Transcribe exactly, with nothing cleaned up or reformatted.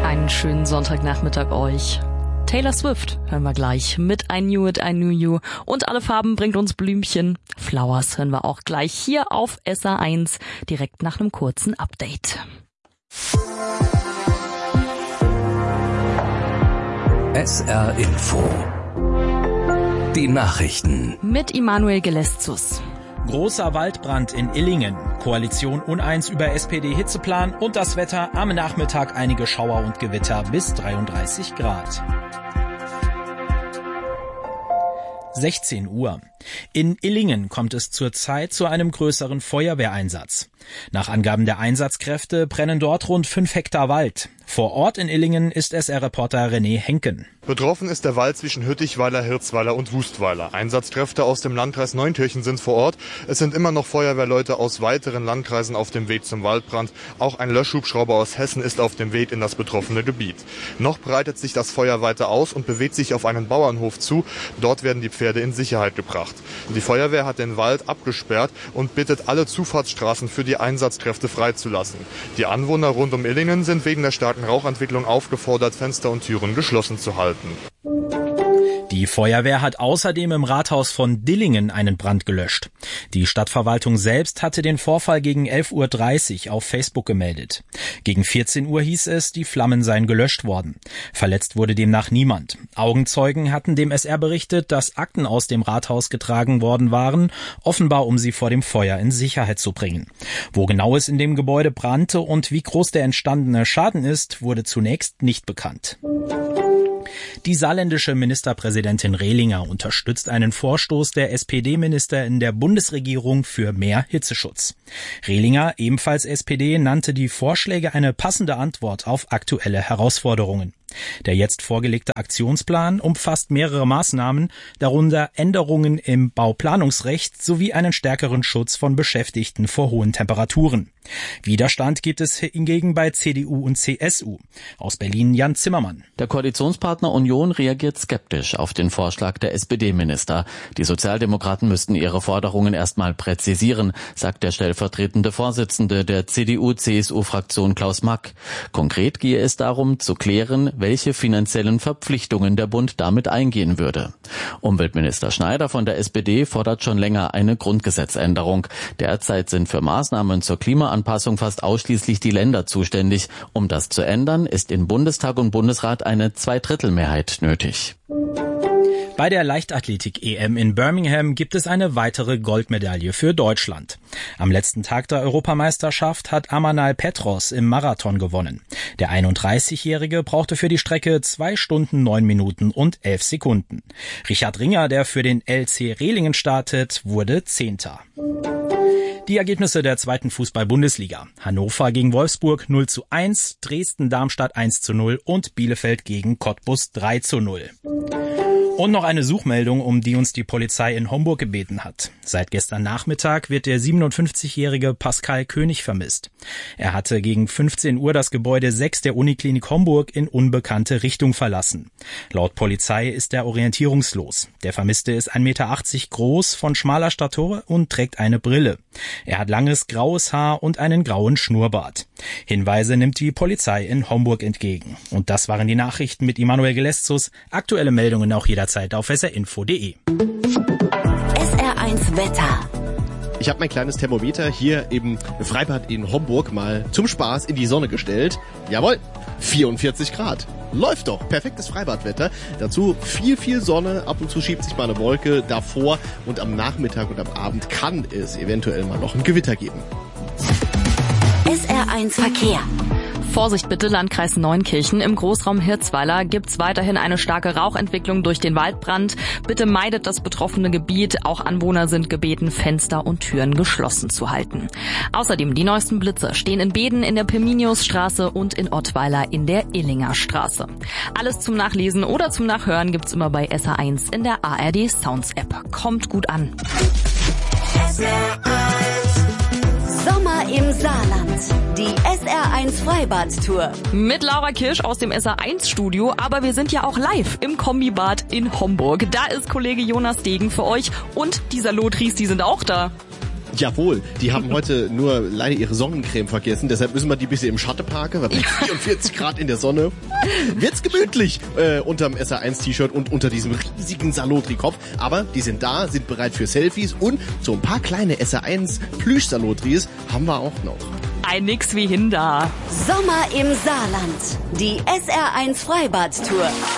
Einen schönen Sonntagnachmittag euch. Taylor Swift hören wir gleich mit I Knew It, I Knew You. Und Alle Farben bringt uns Blümchen. Flowers hören wir auch gleich hier auf S R eins, direkt nach einem kurzen Update. S R Info. Die Nachrichten. Mit Immanuel Geleszus. Großer Waldbrand in Illingen. Koalition uneins über S P D-Hitzeplan und das Wetter. Am Nachmittag einige Schauer und Gewitter bis dreiunddreißig Grad. sechzehn Uhr. In Illingen kommt es zurzeit zu einem größeren Feuerwehreinsatz. Nach Angaben der Einsatzkräfte brennen dort rund fünf Hektar Wald. Vor Ort in Illingen ist S R-Reporter René Henken. Betroffen ist der Wald zwischen Hüttichweiler, Hirzweiler und Wustweiler. Einsatzkräfte aus dem Landkreis Neunkirchen sind vor Ort. Es sind immer noch Feuerwehrleute aus weiteren Landkreisen auf dem Weg zum Waldbrand. Auch ein Löschhubschrauber aus Hessen ist auf dem Weg in das betroffene Gebiet. Noch breitet sich das Feuer weiter aus und bewegt sich auf einen Bauernhof zu. Dort werden die Pferde in Sicherheit gebracht. Die Feuerwehr hat den Wald abgesperrt und bittet alle Zufahrtsstraßen für die Einsatzkräfte freizulassen. Die Anwohner rund um Illingen sind wegen der starken Rauchentwicklung aufgefordert, Fenster und Türen geschlossen zu halten. Die Feuerwehr hat außerdem im Rathaus von Dillingen einen Brand gelöscht. Die Stadtverwaltung selbst hatte den Vorfall gegen elf Uhr dreißig auf Facebook gemeldet. Gegen vierzehn Uhr hieß es, die Flammen seien gelöscht worden. Verletzt wurde demnach niemand. Augenzeugen hatten dem S R berichtet, dass Akten aus dem Rathaus getragen worden waren, offenbar um sie vor dem Feuer in Sicherheit zu bringen. Wo genau es in dem Gebäude brannte und wie groß der entstandene Schaden ist, wurde zunächst nicht bekannt. Die saarländische Ministerpräsidentin Rehlinger unterstützt einen Vorstoß der S P D-Minister in der Bundesregierung für mehr Hitzeschutz. Rehlinger, ebenfalls S P D, nannte die Vorschläge eine passende Antwort auf aktuelle Herausforderungen. Der jetzt vorgelegte Aktionsplan umfasst mehrere Maßnahmen, darunter Änderungen im Bauplanungsrecht sowie einen stärkeren Schutz von Beschäftigten vor hohen Temperaturen. Widerstand gibt es hingegen bei C D U und C S U. Aus Berlin Jan Zimmermann. Der Koalitionspartner Union reagiert skeptisch auf den Vorschlag der S P D-Minister. Die Sozialdemokraten müssten ihre Forderungen erstmal präzisieren, sagt der stellvertretende Vorsitzende der C D U C S U-Fraktion Klaus Mack. Konkret gehe es darum, zu klären, welche finanziellen Verpflichtungen der Bund damit eingehen würde. Umweltminister Schneider von der S P D fordert schon länger eine Grundgesetzänderung. Derzeit sind für Maßnahmen zur Klimaanpassung fast ausschließlich die Länder zuständig. Um das zu ändern, ist in Bundestag und Bundesrat eine Zweidrittelmehrheit nötig. Bei der Leichtathletik-E M in Birmingham gibt es eine weitere Goldmedaille für Deutschland. Am letzten Tag der Europameisterschaft hat Amanal Petros im Marathon gewonnen. Der einunddreißigjährige brauchte für die Strecke zwei Stunden neun Minuten und elf Sekunden. Richard Ringer, der für den L C Rehlingen startet, wurde Zehnter. Die Ergebnisse der zweiten Fußball-Bundesliga. Hannover gegen Wolfsburg null zu eins, Dresden-Darmstadt eins zu null und Bielefeld gegen Cottbus drei zu null. Und noch eine Suchmeldung, um die uns die Polizei in Homburg gebeten hat. Seit gestern Nachmittag wird der siebenundfünfzigjährige Pascal König vermisst. Er hatte gegen fünfzehn Uhr das Gebäude sechs der Uniklinik Homburg in unbekannte Richtung verlassen. Laut Polizei ist er orientierungslos. Der Vermisste ist ein Meter achtzig groß, von schmaler Statur und trägt eine Brille. Er hat langes graues Haar und einen grauen Schnurrbart. Hinweise nimmt die Polizei in Homburg entgegen. Und das waren die Nachrichten mit Immanuel Geleszus. Aktuelle Meldungen auch jederzeit auf s r info punkt d e. S R eins Wetter. Ich habe mein kleines Thermometer hier im Freibad in Homburg mal zum Spaß in die Sonne gestellt. Jawohl, vierundvierzig Grad. Läuft doch, perfektes Freibadwetter. Dazu viel, viel Sonne, ab und zu schiebt sich mal eine Wolke davor und am Nachmittag und am Abend kann es eventuell mal noch ein Gewitter geben. S R eins Verkehr. Vorsicht bitte, Landkreis Neunkirchen. Im Großraum Hirzweiler gibt's weiterhin eine starke Rauchentwicklung durch den Waldbrand. Bitte meidet das betroffene Gebiet. Auch Anwohner sind gebeten, Fenster und Türen geschlossen zu halten. Außerdem die neuesten Blitze stehen in Beden in der Pirminiusstraße und in Ottweiler in der Illinger Straße. Alles zum Nachlesen oder zum Nachhören gibt's immer bei S R eins in der A R D Sounds App. Kommt gut an. S R eins Sommer im Saarland. Die S R eins Freibad-Tour. Mit Laura Kirsch aus dem S R eins Studio, aber wir sind ja auch live im Kombibad in Homburg. Da ist Kollege Jonas Degen für euch und dieser Lotries, die sind auch da. Jawohl, die haben heute nur leider ihre Sonnencreme vergessen, deshalb müssen wir die ein bisschen im Schatten parken, weil bei vierundvierzig Grad in der Sonne wird's gemütlich äh, unterm S R eins T-Shirt und unter diesem riesigen Salotri-Kopf. Aber die sind da, sind bereit für Selfies und so ein paar kleine S R eins Plüsch-Salotris haben wir auch noch. Ein Nix wie hin da. Sommer im Saarland. Die S R eins Freibad-Tour.